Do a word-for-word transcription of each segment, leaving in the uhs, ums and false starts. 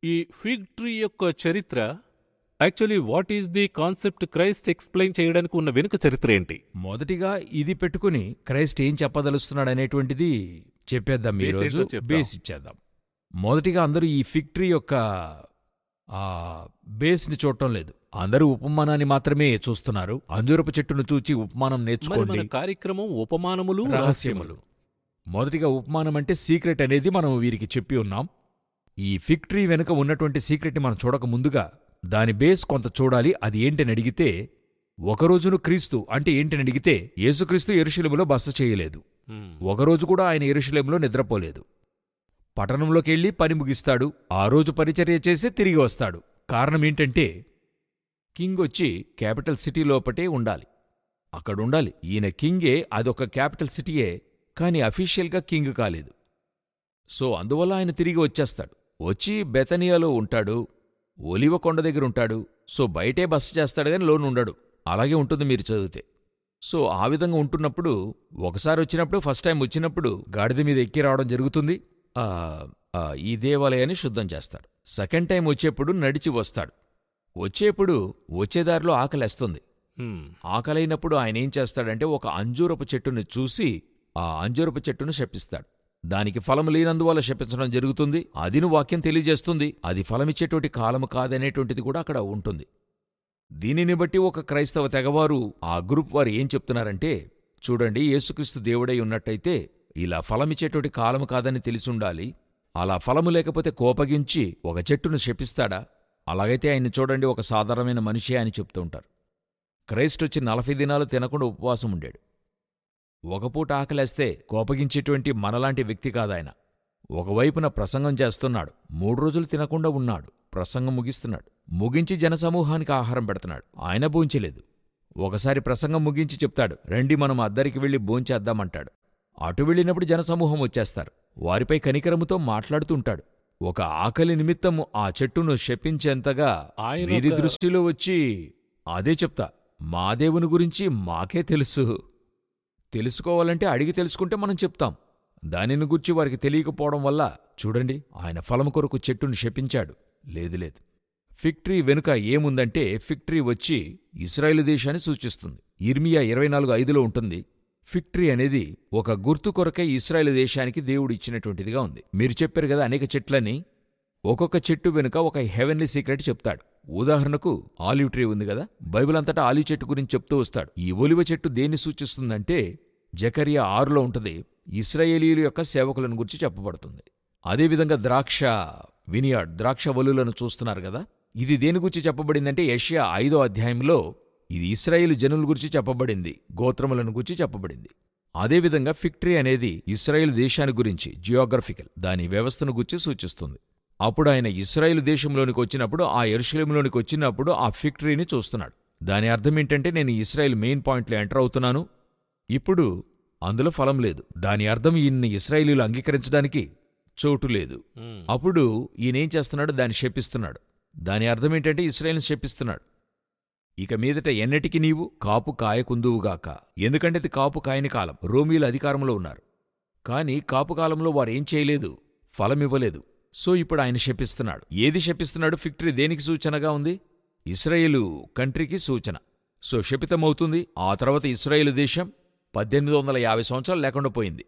ఈ fig tree యొక్క చరిత్ర, actually what is the concept Christ explain చేయడానికి ఉన్న వెనుక చరిత్ర ఏంటి? మొదటిగా ఇది పెట్టుకుని క్రైస్ట్ ఏం చెప్పదలుస్తున్నాడనేటువంటిది చెప్పేద్దాం. Base ఈరోజు ఏంటో చెప్దాం. బేస్ ఇచ్చేద్దాం. మొదటిగా అందరూ ఈ ఫిగ్ ట్రీ యొక్క ఆ బేస్ని చూడటం లేదు. అందరూ ఉపమానాన్ని మాత్రమే చూస్తున్నారు. అంజూరపు చెట్టును చూచి ఉపమానం మరి నేర్చుకోండి. మన కార్యక్రమం ఉపమానములు, రహస్యములు. రహస్యములు. మొదటిగా ఉపమానం అంటే సీక్రెట్ అనేది మనం వీరికి చెప్పి ఉన్నాం. ఈ ఫిగ్ ట్రీ వెనుక ఉన్నటువంటి సీక్రెట్ని మనం చూడక ముందుగా దాని బేస్ కొంత చూడాలి. అది ఏంటని అడిగితే, ఒకరోజును క్రీస్తు అంటే ఏంటని అడిగితే, యేసుక్రీస్తు యెరూషలేములో బస చేయలేదు. హ్మ్. ఒకరోజు కూడా ఆయన యెరూషలేములో నిద్రపోలేదు. పట్టణంలోకెళ్ళి పని ముగిస్తాడు. ఆ రోజు పరిచర్య చేసి తిరిగి వస్తాడు. కారణమేంటంటే, కింగ్ వచ్చి క్యాపిటల్ సిటీ లోపటే ఉండాలి, అక్కడుండాలి. ఈయన కింగే, అదొక క్యాపిటల్ సిటీయే, కాని అఫీషియల్గా కింగ్ కాలేదు. సో అందువల్ల ఆయన తిరిగి వచ్చేస్తాడు. వచ్చి బెతనియాలో ఉంటాడు, ఒలివ కొండ దగ్గర ఉంటాడు. సో బయటే బస చేస్తాడు గాని లోను ఉండడు. అలాగే ఉంటుంది మీరు చదివితే. సో ఆ విధంగా ఉంటున్నప్పుడు ఒకసారి వచ్చినప్పుడు, ఫస్ట్ టైం వచ్చినప్పుడు గాడిద మీద ఎక్కి రావడం జరుగుతుంది. ఆ, ఆ, ఈ దేవాలయాన్ని శుద్ధం చేస్తాడు. సెకండ్ టైం వచ్చేప్పుడు నడిచి వస్తాడు. వచ్చేప్పుడు వచ్చేదారిలో ఆకలేస్తుంది. హ్మ్. ఆకలైనప్పుడు ఆయన ఏం చేస్తాడంటే, ఒక అంజూరపు చెట్టును చూసి ఆ అంజూరపు చెట్టును శపిస్తాడు. దానికి ఫలం లేనందువల్ల శపించడం జరుగుతుంది. అదిను వాక్యం తెలియజేస్తుంది. అది ఫలమిచ్చేటువంటి కాలము కాదనేటువంటిది కూడా అక్కడ ఉంటుంది. దీనిని బట్టి ఒక క్రైస్తవ తెగవారు, ఆ గ్రూప్ వారు ఏం చెప్తున్నారంటే, చూడండి, యేసుక్రీస్తు దేవుడై ఉన్నట్టయితే ఇలా ఫలమిచ్చేటువంటి కాలము కాదని తెలిసుండాలి. అలా ఫలము లేకపోతే కోపగించి ఒక చెట్టును శపిస్తాడా? అలాగైతే ఆయన్ని చూడండి, ఒక సాధారణమైన మనిషే అని చెప్తూ ఉంటారు. క్రైస్ట్ వచ్చి నలభై దినాలు తినకుండా ఉపవాసం ఉండాడు. ఒక పూట ఆకలేస్తే కోపగించేటువంటి మనలాంటి వ్యక్తి కాదాయన. ఒకవైపున ప్రసంగం చేస్తున్నాడు, మూడు రోజులు తినకుండా ఉన్నాడు, ప్రసంగం ముగిస్తున్నాడు. ముగించి జనసమూహానికి ఆహారం పెడుతున్నాడు. ఆయన భోంచలేదు. ఒకసారి ప్రసంగం ముగించి చెప్తాడు, రండి మనం అద్దరికి వెళ్లి భోంచేద్దామంటాడు. అటు వెళ్ళినప్పుడు జనసమూహం వచ్చేస్తారు. వారిపై కనికరముతో మాట్లాడుతుంటాడు. ఒక ఆకలి నిమిత్తము ఆ చెట్టును శపించేంతగా ఆయన వీరి ఒక- దృష్టిలో వచ్చి అదే చెప్తా, మా దేవుని గురించి మాకే తెలుసు. తెలుసుకోవాలంటే అడిగి తెలుసుకుంటే మనం చెప్తాం. దానిని గురించి వారికి తెలియకపోవడం వల్ల చూడండి, ఆయన ఫలము కొరకు చెట్టును శపించాడు. లేదు లేదు. ఫిగ్ ట్రీ వెనుక ఏముందంటే, ఫిగ్ ట్రీ వచ్చి ఇశ్రాయేలు దేశాన్ని సూచిస్తుంది. ఇర్మియా ఇరవై నాలుగు ఐదులో ఉంటుంది. ఫిగ్ ట్రీ అనేది ఒక గుర్తు కొరకై ఇశ్రాయేలు దేశానికి దేవుడు ఇచ్చినటువంటిదిగా ఉంది. మీరు చెప్పారు కదా అనేక చెట్లని, ఒక్కొక్క చెట్టు వెనుక ఒక హెవెన్లీ సీక్రెట్ చెప్తాడు. ఉదాహరణకు ఆలివ్ ట్రీ ఉంది కదా, బైబిల్ అంతటా ఆలివ్ చెట్టు గురించి చెప్తూ వస్తాడు. ఈ ఒలివ చెట్టు దేన్ని సూచిస్తుందంటే, జకరియా ఆరులో ఉంటుంది, ఇశ్రాయేలీయుల యొక్క సేవకులను గురించి చెప్పబడుతుంది. అదేవిధంగా ద్రాక్ష వినియాడ్, ద్రాక్ష వలులను చూస్తున్నారు కదా, ఇది దేని గురించి చెప్పబడిందంటే, యెషయా ఐదో అధ్యాయంలో ఇది ఇశ్రాయేలు జనుల గురించి చెప్పబడింది, గోత్రములను గురించి చెప్పబడింది. అదేవిధంగా ఫిగ్ ట్రీ అనేది ఇశ్రాయేలు దేశాన్ని గురించి, జియోగ్రఫికల్, దాని వ్యవస్థను గురించి సూచిస్తుంది. అప్పుడు ఆయన ఇశ్రాయేలు దేశంలోనికి వచ్చినప్పుడు, ఆ యెరూషలేములోనికి వచ్చినప్పుడు ఆ ఫిగ్ ట్రీని చూస్తున్నాడు. దాని అర్థం ఏంటంటే, నేను ఇశ్రాయేల్ మెయిన్ పాయింట్లో ఎంటర్ అవుతున్నాను, ఇప్పుడు అందులో ఫలం లేదు. దాని అర్థం ఈయన్ని ఇశ్రాయేలీలు అంగీకరించడానికి చోటు లేదు. హ్మ్. అప్పుడు ఈయనేం చేస్తున్నాడు, దాన్ని శపిస్తున్నాడు. దాని అర్థం ఏంటంటే, ఇశ్రాయేలుని శపిస్తున్నాడు. ఇక మీదట ఎన్నటికి నీవు కాపు కాయకుందువుగాక. ఎందుకంటే ఇది కాపు కాయని కాలం. రోమీలు అధికారంలో ఉన్నారు. కాని కాపు కాలంలో వారేం చేయలేదు, ఫలమివ్వలేదు. సో ఇప్పుడు ఆయన శపిస్తున్నాడు. ఏది శపిస్తున్నాడు? ఫిగ్ ట్రీ దేనికి సూచనగా ఉంది? ఇశ్రాయేలు కంట్రీకి సూచన. సో శపితమవుతుంది. ఆ తర్వాత ఇశ్రాయేలు దేశం పద్దెనిమిది వందల యాభై సంవత్సరాలు లేకుండా పోయింది,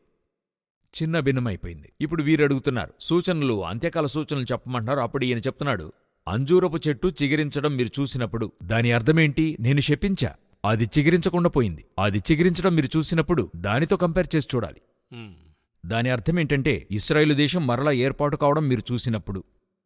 చిన్న భిన్నమైపోయింది. ఇప్పుడు వీరు అడుగుతున్నారు, సూచనలు, అంత్యకాల సూచనలు చెప్పమంటున్నారు. అప్పుడు ఈయన చెప్తున్నాడు, అంజూరపు చెట్టు చిగిరించడం మీరు చూసినప్పుడు దాని అర్థమేంటి? నేను శపించా, అది చిగిరించకుండా పోయింది. అది చిగిరించడం మీరు చూసినప్పుడు దానితో కంపేర్ చేసి చూడాలి. హ్మ్. దాని అర్థమేంటంటే, ఇశ్రాయేలు దేశం మరలా ఏర్పాటు కావడం మీరు చూసినప్పుడు.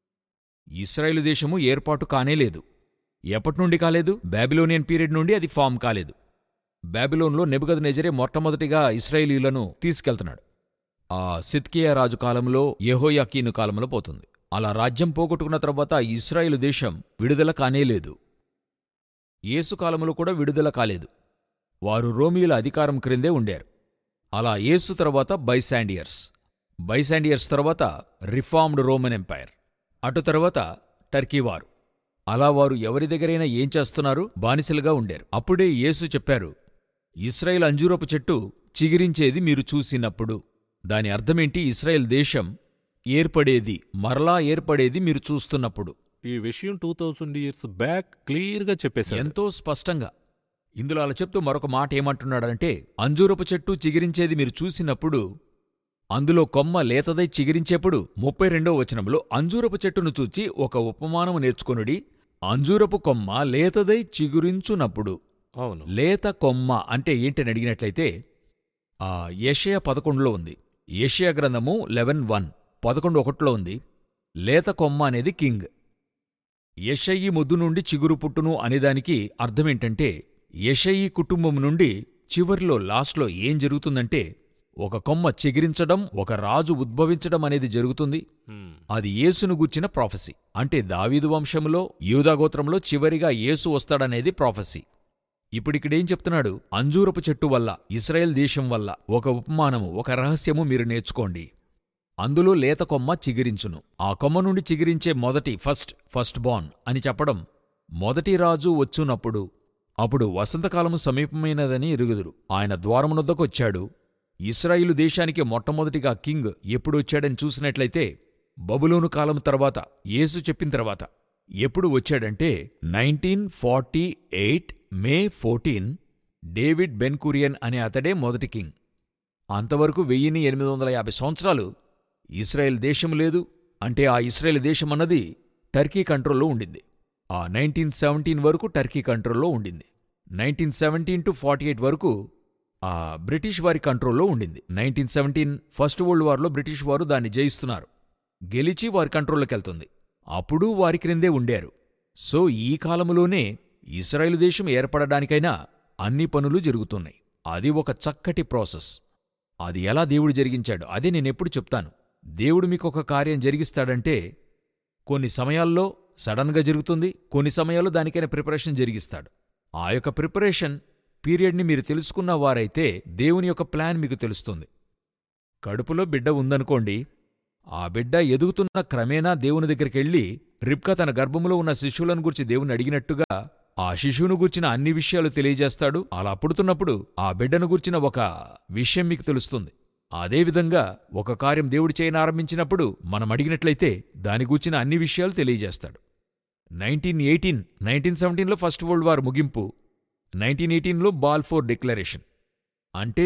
ఇశ్రాయేలు దేశము ఏర్పాటు కానేలేదు. ఎప్పటినుండి కాలేదు? బాబిలోనియన్ పీరియడ్ నుండి అది ఫామ్ కాలేదు. బాబిలోన్లో నెబుకద్నెజరే మొట్టమొదటిగా ఇశ్రాయేలీయులను తీసుకెళ్తున్నాడు. ఆ సిద్కియా రాజు కాలంలో, యెహోయాకీను కాలంలో పోతుంది. అలా రాజ్యం పోగొట్టుకున్న తర్వాత ఇశ్రాయేలు దేశం విడుదల కానేలేదు. యేసు కాలంలో కూడా విడుదల కాలేదు. వారు రోమీయుల అధికారం క్రిందే ఉండారు. అలా యేసు తర్వాత బైశాండియర్స్, బైశాండియర్స్ తర్వాత రిఫార్మ్డ్ రోమన్ ఎంపైర్, అటు తర్వాత టర్కీవారు. అలా వారు ఎవరి దగ్గరైనా ఏం చేస్తున్నారు? బానిసలుగా ఉండారు. అప్పుడే యేసు చెప్పారు, ఇశ్రాయేల్ అంజూరపు చెట్టు చిగిరించేది మీరు చూసినప్పుడు. దాని అర్థమేంటి? ఇశ్రాయేల్ దేశం ఏర్పడేది, మరలా ఏర్పడేది మీరు చూస్తున్నప్పుడు. ఈ విషయం టూ థౌసండ్ ఇయర్స్ బ్యాక్ క్లియర్గా చెప్పేశారు. ఎంతో స్పష్టంగా. ఇందులో అలా చెప్తూ మరొక మాట ఏమంటున్నాడంటే, అంజూరపు చెట్టు చిగిరించేది మీరు చూసినప్పుడు, అందులో కొమ్మ లేతదై చిగిరించేప్పుడు, ముప్పై రెండో వచనంలో అంజూరపు చెట్టును చూచి ఒక ఉపమానము నేర్చుకొనుడి. అంజూరపు కొమ్మ లేతదై చిగురించునప్పుడు. అవును. లేత కొమ్మ అంటే ఏంటని అడిగినట్లయితే, ఆ యెషయా పదకొండులో ఉంది. యెషయా గ్రంథము లెవెన్ వన్ పదకొండు ఒకటిలో ఉంది. లేత కొమ్మ అనేది కింగ్. యెషయి ముద్దు నుండి చిగురు పుట్టును అనేదానికి అర్థమేంటంటే, యెషయి కుటుంబం నుండి చివర్లో లాస్ట్లో ఏం జరుగుతుందంటే, ఒక కొమ్మ చిగిరించడం, ఒక రాజు ఉద్భవించడం అనేది జరుగుతుంది. హ్మ్. అది యేసును గూర్చిన ప్రాఫెసీ. అంటే దావీదు వంశంలో, యూదాగోత్రంలో చివరిగా యేసు వస్తాడనేది ప్రాఫెసీ. ఇప్పుడిక్కడేం చెప్తున్నాడు? అంజూరపు చెట్టు వల్ల, ఇశ్రాయేల్ దేశం వల్ల ఒక ఉపమానము, ఒక రహస్యము మీరు నేర్చుకోండి. అందులో లేత కొమ్మ చిగిరించును. ఆ కొమ్మ నుండి చిగిరించే మొదటి ఫస్ట్ ఫస్ట్ బార్న్ అని చెప్పడం, మొదటి రాజు వచ్చునప్పుడు, అప్పుడు వసంతకాలము సమీపమైనదని ఎరుగుదురు. ఆయన ద్వారమునొద్దకొచ్చాడు. ఇశ్రాయేలు దేశానికి మొట్టమొదటిగా కింగ్ ఎప్పుడొచ్చాడని చూసినట్లయితే, బబులోను కాలం తర్వాత, యేసు చెప్పిన తర్వాత. ఎప్పుడు వచ్చాడంటే nineteen forty eight May fourteen David Ben Kurian అనే అతడే మొదటి కింగ్. అంతవరకు వెయ్యిన్ని ఎనిమిది వందల యాభై సంవత్సరాలు ఇస్రాయేల్ దేశం లేదు. అంటే ఆ ఇస్రాయేల్ దేశమన్నది టర్కీ కంట్రోల్లో ఉండింది. ఆ నైన్టీన్ సెవెంటీన్ వరకు టర్కీ కంట్రోల్లో ఉండింది. Nineteen seventeen to forty eight వరకు ఆ బ్రిటిష్ వారి కంట్రోల్లో ఉండింది. Nineteen seventeen first world వార్లో British వారు దాన్ని జయిస్తున్నారు. గెలిచి వారి కంట్రోల్లోకెళ్తుంది. అప్పుడు వారి క్రిందే ఉండారు. సో ఈ కాలములోనే ఇశ్రాయేలు దేశం ఏర్పడడానికైనా అన్ని పనులు జరుగుతున్నాయి. అది ఒక చక్కటి ప్రాసెస్. అది ఎలా దేవుడు జరిగించాడు అదే నేనెప్పుడు చెప్తాను. దేవుడు మీకొక కార్యం జరిగిస్తాడంటే కొన్ని సమయాల్లో సడన్గా జరుగుతుంది, కొన్ని సమయాల్లో దానికైనా ప్రిపరేషన్ జరిగిస్తాడు. ఆ యొక్క ప్రిపరేషన్ పీరియడ్ని మీరు తెలుసుకున్న వారైతే దేవుని యొక్క ప్లాన్ మీకు తెలుస్తుంది. కడుపులో బిడ్డ ఉందనుకోండి, ఆ బిడ్డ ఎదుగుతున్న క్రమేణా దేవుని దగ్గరికెళ్ళి రిబ్కా తన గర్భములో ఉన్న శిశువులను గూర్చి దేవుని అడిగినట్టుగా ఆ శిశువును గూర్చిన అన్ని విషయాలు తెలియజేస్తాడు. అలా పుడుతున్నప్పుడు ఆ బిడ్డను గూర్చిన ఒక విషయం మీకు తెలుస్తుంది. అదేవిధంగా ఒక కార్యం దేవుడు చేయనారంభించినప్పుడు మనం అడిగినట్లయితే దాని గూర్చిన అన్ని విషయాలు తెలియజేస్తాడు. నైన్టీన్ ఎయిటీన్ నైన్టీన్ సెవెంటీన్లో ఫస్ట్ వరల్డ్ వార్ ముగింపు, నైన్టీన్ ఎయిటీన్లో బాల్ఫోర్ డిక్లరేషన్. అంటే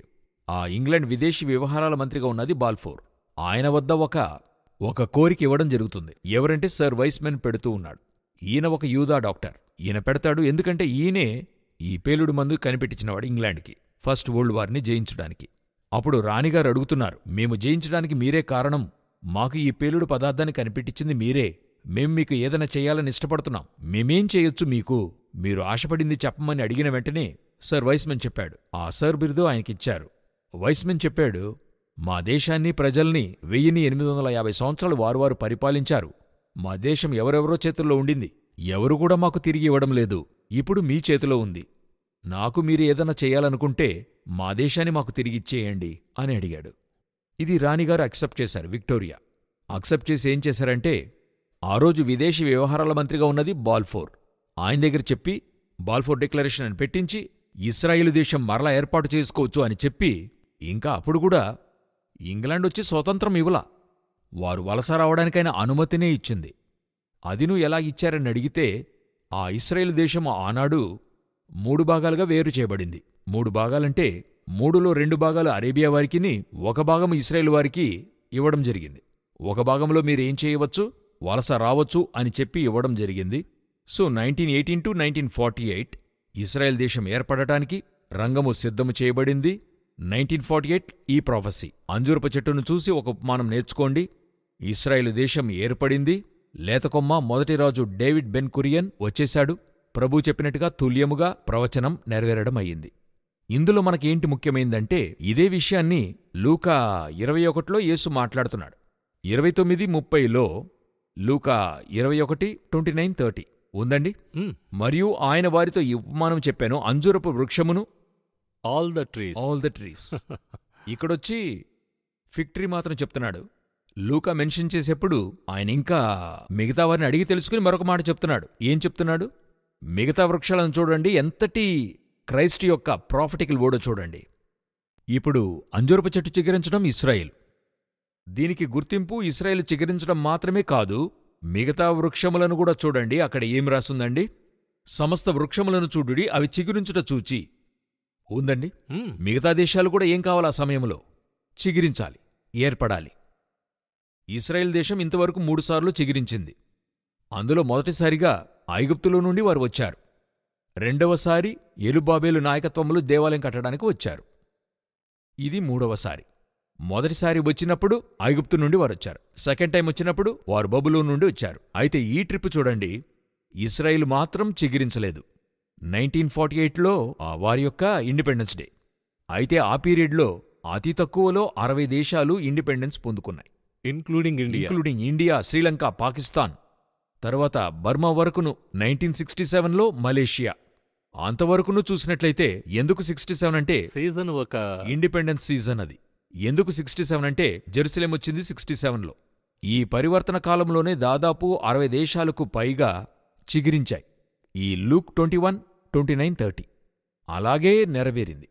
ఆ ఇంగ్లాండ్ విదేశీ వ్యవహారాల మంత్రిగా ఉన్నది బాల్ఫోర్. ఆయన వద్ద ఒక ఒక కోరిక ఇవ్వడం జరుగుతుంది. ఎవరంటే సర్ వైస్మెన్ పెడుతూ ఉన్నాడు. ఈయన ఒక యూదా డాక్టర్. ఈయన పెడతాడు ఎందుకంటే ఈయనే ఈ పేలుడు మందు కనిపెట్టించినవాడు ఇంగ్లాండ్కి ఫస్ట్ వరల్డ్ వార్ని జయించడానికి. అప్పుడు రాణిగారు అడుగుతున్నారు, మేము జయించడానికి మీరే కారణం, మాకు ఈ పేలుడు పదార్థాన్ని కనిపెట్టించింది మీరే, మేం మీకు ఏదైనా చేయాలని ఇష్టపడుతున్నాం, మేమేం చేయొచ్చు మీకు, మీరు ఆశపడింది చెప్పమని అడిగిన వెంటనే సర్ వైస్మెన్ చెప్పాడు. ఆ సర్ బిరుదు ఆయనకిచ్చారు. వైస్మెన్ చెప్పాడు, మా దేశాన్ని ప్రజల్ని వెయ్యిన్ని ఎనిమిది వందల యాభై సంవత్సరాలు వారువారు పరిపాలించారు. మా దేశం ఎవరెవరో చేతుల్లో ఉండింది, ఎవరు కూడా మాకు తిరిగి ఇవ్వడం లేదు. ఇప్పుడు మీ చేతిలో ఉంది. నాకు మీరు ఏదన్నా చెయ్యాలనుకుంటే మా దేశాన్ని మాకు తిరిగిచ్చేయండి అని అడిగాడు. ఇది రాణిగారు అక్సెప్ట్ చేశారు. విక్టోరియా అక్సెప్ట్ చేసి ఏం చేశారంటే, ఆ రోజు విదేశీ వ్యవహారాల మంత్రిగా ఉన్నది బాల్ఫోర్. ఆయన దగ్గర చెప్పి బాల్ఫోర్ డిక్లరేషన్ అని పెట్టించి ఇస్రాయేలు దేశం మరలా ఏర్పాటు చేసుకోవచ్చు అని చెప్పి, ఇంకా అప్పుడు కూడా ఇంగ్లాండ్ వచ్చి స్వతంత్రం ఇవ్వలా, వారు వలస రావడానికైనా అనుమతినే ఇచ్చింది. అదిను ఎలా ఇచ్చారని అడిగితే, ఆ ఇస్రాయేలు దేశం ఆనాడు మూడు భాగాలుగా వేరు చేయబడింది. మూడు భాగాలంటే మూడులో రెండు భాగాలు అరేబియా వారికిని, ఒక భాగం ఇస్రాయేల్ వారికి ఇవ్వడం జరిగింది. ఒక భాగంలో మీరేం చేయవచ్చు, వలస రావచ్చు అని చెప్పి ఇవ్వడం జరిగింది. So nineteen eighteen to nineteen forty eight Israel దేశం ఏర్పడటానికి రంగము సిద్ధము చేయబడింది. నైన్టీన్ ఫార్టీ ఎయిట్ ఈ ప్రాఫెసీ. అంజూరపు చెట్టును చూసి ఒక ఉపమానం నేర్చుకోండి. ఇస్రాయేలు దేశం ఏర్పడింది. లేతకొమ్మ మొదటి రాజు డేవిడ్ బెన్ కురియన్ వచ్చేశాడు. ప్రభు చెప్పినట్టుగా తుల్యముగా ప్రవచనం నెరవేరడం అయ్యింది. ఇందులో మనకేంటి ముఖ్యమైందంటే, ఇదే విషయాన్ని లూకా ఇరవై ఒకటిలో యేసు మాట్లాడుతున్నాడు. ఇరవై తొమ్మిది ముప్పైలో లూకా ఇరవై ఒకటి ట్వంటీ నైన్ థర్టీ ఉందండి. మరియు ఆయన వారితో ఈ ఉపమానం చెప్పాను, అంజూరపు వృక్షమును all the trees all the trees ఇక్కడొచ్చి fig tree మాత్రం చెప్తున్నాడు. లూకా మెన్షన్ చేసేప్పుడు ఆయన ఇంకా మిగతా వారిని అడిగి తెలుసుకుని మరొక మాట చెప్తున్నాడు. ఏం చెప్తున్నాడు? మిగతా వృక్షాలను చూడండి, ఎంతటి క్రైస్ట్ యొక్క ప్రాఫిటికల్ వర్డో చూడండి. ఇప్పుడు అంజూరపు చెట్టు చిగురించడం ఇశ్రాయేలు, దీనికి గుర్తింపు ఇశ్రాయేలు చిగురించడం మాత్రమే కాదు, మిగతా వృక్షములను కూడా చూడండి. అక్కడ ఏం రాసుందండి? సమస్త వృక్షములను చూడుడి, అవి చిగురించుట చూచి ఉందండి. హ్మ్. మిగతా దేశాలు కూడా ఏం కావాలి ఆ సమయంలో? చిగిరించాలి, ఏర్పడాలి. ఇశ్రాయేల్ దేశం ఇంతవరకు మూడుసార్లు చిగిరించింది. అందులో మొదటిసారిగా ఐగుప్తులో నుండి వారు వచ్చారు. రెండవసారి యెరుబ్బాబెలు నాయకత్వంలో దేవాలయం కట్టడానికి వచ్చారు. ఇది మూడవసారి. మొదటిసారి వచ్చినప్పుడు ఐగుప్తు నుండి వారు వచ్చారు. సెకండ్ టైం వచ్చినప్పుడు వారు బబులోను నుండి వచ్చారు. అయితే ఈ ట్రిప్ చూడండి, ఇశ్రాయేలు మాత్రం చిగిరించలేదు. నైన్టీన్ ఫార్టీ ఎయిట్లో వారి యొక్క ఇండిపెండెన్స్ డే. అయితే ఆ పీరియడ్లో అతి తక్కువలో అరవై దేశాలు independence పొందుకున్నాయి, including India. Including India, Sri Lanka, Pakistan, తర్వాత బర్మా వరకును నైన్టీన్ సిక్స్టీ సెవెన్లో మలేషియా. అంతవరకును చూసినట్లయితే ఎందుకు సిక్స్టీ సెవెన్ అంటే సీజన్ ఒక ఇండిపెండెన్స్ సీజన్ అది. ఎందుకు సిక్స్టీ సెవెన్ అంటే జెరూసలేం వచ్చింది సిక్స్టీ సెవెన్లో. ఈ పరివర్తన కాలంలోనే దాదాపు అరవై దేశాలకు పైగా చిగిరించాయి. ఈ Luke twenty one twenty nine thirty అలాగే నెరవేరింది.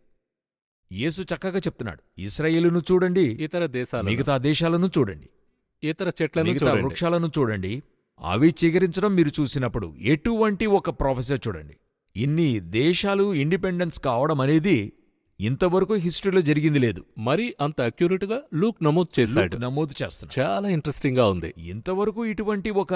యేసు చక్కగా చెప్తున్నాడు, ఇశ్రాయేలును చూడండి, ఇతర దేశాలు, మిగతా దేశాలను చూడండి, ఇతర చెట్లను మిగతా చూడండి. వృక్షాలను చూడండి, అవి చిగురించడం మీరు చూసినప్పుడు ఎటువంటి ఒక ప్రొఫెసర్ చూడండి. ఇన్ని దేశాలు ఇండిపెండెన్స్ కావడం అనేది ఇంతవరకు హిస్టరీలో జరిగింది లేదు. మరి అంత అక్యురేట్ గా లూక్ నమోదు చేశాడు. లూక్ నమోదు చేస్తున్నాడు. చాలా ఇంట్రెస్టింగ్ గా ఉంది. ఇంతవరకు ఇటువంటి ఒక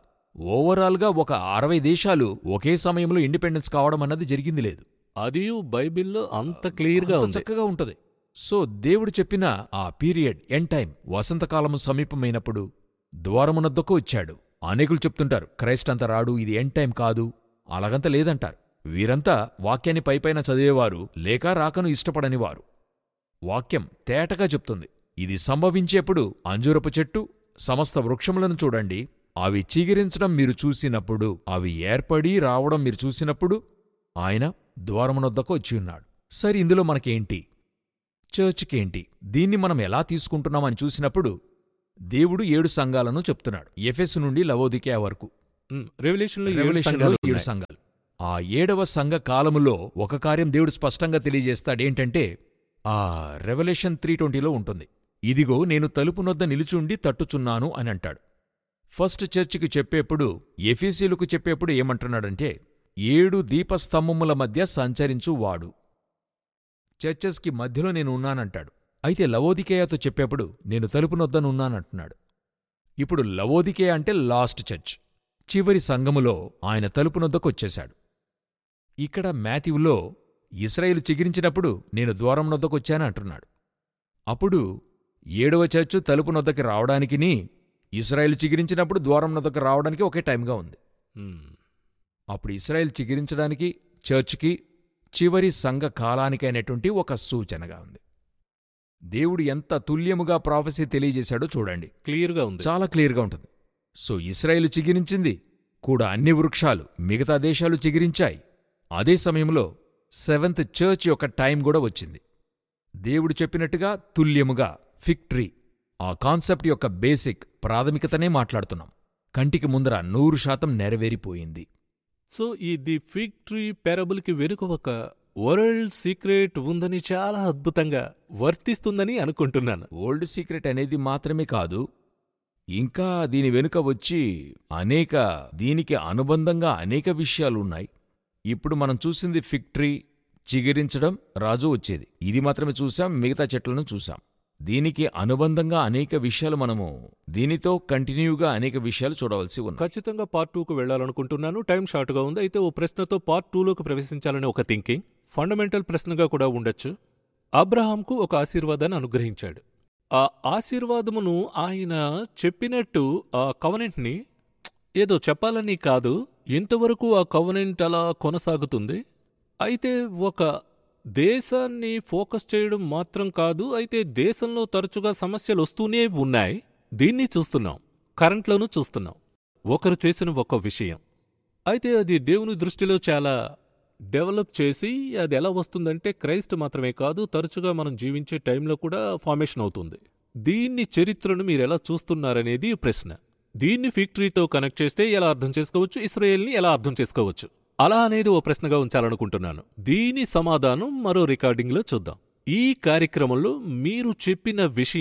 ఓవరాల్గా ఒక అరవై దేశాలు ఒకే సమయంలో ఇండిపెండెన్స్ కావడం అన్నది జరిగింది లేదు. అది బైబిల్లో అంత క్లియర్ గా అంత ఉంది. చక్కగా ఉంటది. సో దేవుడు చెప్పిన ఆ పీరియడ్ ఎండ్ టైం, వసంతకాలము సమీపమైనప్పుడు ద్వారమునొద్దకు వచ్చాడు. అనేకులు చెప్తుంటారు క్రైస్ట్ అంత రాడు, ఇది ఎండ్ టైం కాదు, అలాగంత లేదంటారు. వీరంతా వాక్యాన్ని పైపైన చదివేవారు, లేక రాకను ఇష్టపడనివారు. వాక్యం తేటగా చెప్తుంది, ఇది సంభవించేప్పుడు అంజూరపు చెట్టు, సమస్త వృక్షములను చూడండి, అవి చిగిరించడం మీరు చూసినప్పుడు, అవి ఏర్పడి రావడం మీరు చూసినప్పుడు ఆయన ద్వారమునొద్దకు వచ్చియున్నాడు. సరే, ఇందులో మనకేంటి? చర్చ్కేంటి? దీన్ని మనం ఎలా తీసుకుంటున్నామని చూసినప్పుడు దేవుడు ఏడు సంఘాలను చెప్తున్నాడు. ఎఫెసు నుండి లవోదికేయ వరకు. రెవల్యూషన్లో ఏడు రెవల్యూషన్లో సంఘాలు ఏడు ఉన్నాయి. సంఘాలు. ఆ ఏడవ సంఘ కాలములో ఒక కార్యం దేవుడు స్పష్టంగా తెలియజేస్తాడేంటంటే, ఆ రెవల్యూషన్ త్రీ ట్వంటీలో ఉంటుంది, ఇదిగో నేను తలుపు నొద్ద నిలుచుండి తట్టుచున్నాను అని అంటాడు. ఫస్ట్ చర్చికి చెప్పేప్పుడు, ఎఫీసీలకు చెప్పేప్పుడు ఏమంటున్నాడంటే, ఏడు దీపస్తంభముల మధ్య సంచరించువాడు. చర్చెస్కి మధ్యలో నేను ఉన్నానంటాడు. అయితే లవోదికేయతో చెప్పేప్పుడు నేను తలుపు నొద్దనున్నానంటున్నాడు. ఇప్పుడు లవోదికేయ అంటే లాస్ట్ చర్చ్, చివరి సంఘములో ఆయన తలుపు నొద్దకొచ్చేశాడు. ఇక్కడ మాథ్యూలో ఇశ్రాయేలు చిగిరించినప్పుడు నేను ద్వారం నొద్దకొచ్చానంటున్నాడు. అప్పుడు ఏడవ చర్చు తలుపు నొద్దకి రావడానికిని, ఇశ్రాయేలు చిగిరించినప్పుడు ద్వారం నొద్దకు రావడానికి ఒకే టైంగా ఉంది. అప్పుడు ఇశ్రాయేలు చిగిరించడానికి చర్చ్కి చివరి సంఘ కాలానికైనటువంటి ఒక సూచనగా ఉంది. దేవుడు ఎంత తుల్యముగా ప్రాఫెసీ తెలియజేశాడో చూడండి. క్లియర్గా ఉంది, చాలా క్లియర్గా ఉంటుంది. సో ఇశ్రాయేలు చిగిరించింది కూడా, అన్ని వృక్షాలు మిగతా దేశాలు చిగిరించాయి. అదే సమయంలో సెవెంత్ చర్చ్ యొక్క టైం కూడా వచ్చింది. దేవుడు చెప్పినట్టుగా తుల్యముగా ఫిగ్ ట్రీ, ఆ కాన్సెప్ట్ యొక్క బేసిక్ ప్రాథమికతనే మాట్లాడుతున్నాం. కంటికి ముందర నూరు శాతం నెరవేరిపోయింది. సో ఈ ది ఫిగ్ ట్రీ పారబుల్కి వెనుక ఒక వరల్డ్ సీక్రెట్ ఉందని చాలా అద్భుతంగా వర్తిస్తుందని అనుకుంటున్నాను. ఓల్డ్ సీక్రెట్ అనేది మాత్రమే కాదు, ఇంకా దీని వెనుక వచ్చి అనేక దీనికి అనుబంధంగా అనేక విషయాలున్నాయి. ఇప్పుడు మనం చూసింది ఫిగ్ ట్రీ చిగిరించడం, రాజు వచ్చేది, ఇది మాత్రమే చూసాం. మిగతా చెట్లను చూసాం. దీనికి అనుబంధంగా అనేక విషయాలు మనము దీనితో కంటిన్యూగా అనేక విషయాలు చూడవలసి ఉంది. ఖచ్చితంగా పార్ట్ టూకు వెళ్లాలనుకుంటున్నాను. టైం షార్ట్గా ఉంది. అయితే ఓ ప్రశ్నతో పార్ట్ టూలోకి ప్రవేశించాలని ఒక థింకింగ్ ఫండమెంటల్ ప్రశ్నగా కూడా ఉండొచ్చు. అబ్రహాంకు ఒక ఆశీర్వాదాన్ని అనుగ్రహించాడు. ఆ ఆశీర్వాదమును ఆయన చెప్పినట్టు ఆ కవనెంట్ని ఏదో చెప్పాలని కాదు, ఇంతవరకు ఆ కవనెంట్ అలా కొనసాగుతుంది. అయితే ఒక దేశాన్ని ఫోకస్ చేయడం మాత్రం కాదు, అయితే దేశంలో తరచుగా సమస్యలు వస్తూనే ఉన్నాయి. దీన్ని చూస్తున్నాం, కరెంట్లోనూ చూస్తున్నాం. ఒకరు చేసిన ఒక విషయం, అయితే అది దేవుని దృష్టిలో చాలా డెవలప్ చేసి అది ఎలా వస్తుందంటే క్రైస్ట్ మాత్రమే కాదు, తరచుగా మనం జీవించే టైంలో కూడా ఫార్మేషన్ అవుతుంది. దీన్ని చరిత్రను మీరెలా చూస్తున్నారనేది ప్రశ్న. దీన్ని ఫిగ్ ట్రీతో కనెక్ట్ చేస్తే ఎలా అర్థం చేసుకోవచ్చు, ఇశ్రాయేల్ని ఎలా అర్థం చేసుకోవచ్చు, అలా అనేది ఓ ప్రశ్నగా ఉంచాలనుకుంటున్నాను. దీని సమాధానం మరో రికార్డింగ్లో చూద్దాం. ఈ కార్యక్రమంలో మీరు చెప్పిన విషయం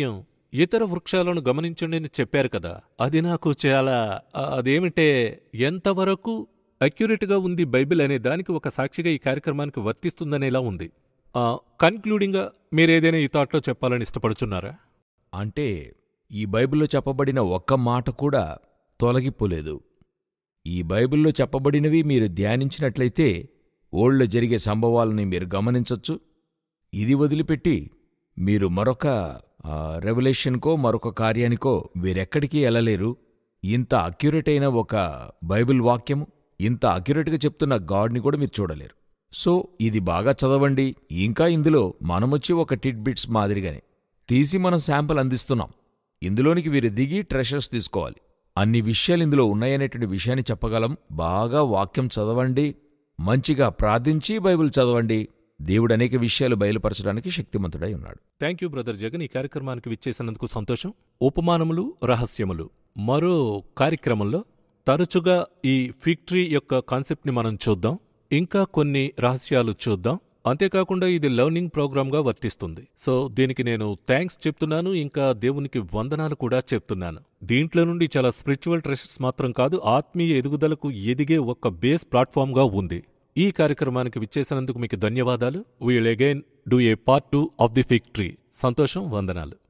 ఇతర వృక్షాలను గమనించండి అని చెప్పారు కదా, అది నాకు చాలా ఆ, అదేమిటే ఎంతవరకు అక్యురేట్గా ఉంది బైబిల్ అనే దానికి ఒక సాక్షిగా ఈ కార్యక్రమానికి వర్తిస్తుందనేలా ఉంది. కన్క్లూడింగ్గా మీరేదైనా ఈ థాట్లో చెప్పాలని ఇష్టపడుచున్నారా? అంటే ఈ బైబిల్లో చెప్పబడిన ఒక్క మాట కూడా తొలగిపోలేదు. ఈ బైబిల్లో చెప్పబడినవి మీరు ధ్యానించినట్లయితే ఓళ్ళ జరిగే సంభవాలని మీరు గమనించొచ్చు. ఇది వదిలిపెట్టి మీరు మరొక ఆ, రెవల్యూషన్కో మరొక కార్యానికో వీరెక్కడికి వెళ్ళలేరు. ఇంత అక్యురేట్ అయిన ఒక బైబిల్ వాక్యము, ఇంత అక్యురేట్గా చెప్తున్న గాడ్ని కూడా మీరు చూడలేరు. సో ఇది బాగా చదవండి. ఇంకా ఇందులో మనమొచ్చి ఒక టిట్ బిట్స్ మాదిరిగానే తీసి మనం శాంపుల్ అందిస్తున్నాం. ఇందులోనికి వీరు దిగి ట్రెషర్స్ తీసుకోవాలి. అన్ని విషయాలు ఇందులో ఉన్నాయనేటువంటి విషయాన్ని చెప్పగలం. బాగా వాక్యం చదవండి, మంచిగా ప్రార్థించి బైబిల్ చదవండి. దేవుడు అనేక విషయాలు బయలుపరచడానికి శక్తిమంతుడై ఉన్నాడు. థ్యాంక్ యూ బ్రదర్ జగన్, ఈ కార్యక్రమానికి విచ్చేసినందుకు సంతోషం. ఉపమానములు, రహస్యములు మరో కార్యక్రమంలో తరచుగా ఈ ఫిగ్ ట్రీ యొక్క కాన్సెప్ట్ని మనం చూద్దాం, ఇంకా కొన్ని రహస్యాలు చూద్దాం. అంతేకాకుండా ఇది లెర్నింగ్ ప్రోగ్రామ్గా వర్తిస్తుంది. సో దీనికి నేను థ్యాంక్స్ చెప్తున్నాను, ఇంకా దేవునికి వందనాలు కూడా చెప్తున్నాను. దీంట్లో నుండి చాలా స్పిరిచువల్ ట్రెషర్స్ మాత్రం కాదు, ఆత్మీయ ఎదుగుదలకు ఎదిగే ఒక బేస్ ప్లాట్ఫామ్గా ఉంది. ఈ కార్యక్రమానికి విచ్చేసినందుకు మీకు ధన్యవాదాలు. Wheel again do a part two of the fig tree. సంతోషం, వందనాలు.